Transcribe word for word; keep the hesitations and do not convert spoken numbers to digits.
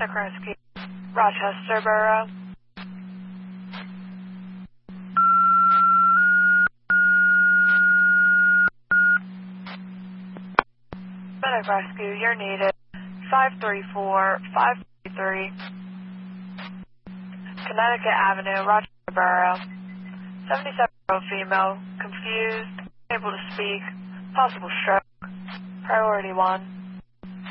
Rescue, Rochester Borough. Medic Rescue, you're needed. five three four, five three three, Connecticut Avenue, Rochester Borough. seventy-seven-year-old female, confused, unable to speak, possible stroke, priority one.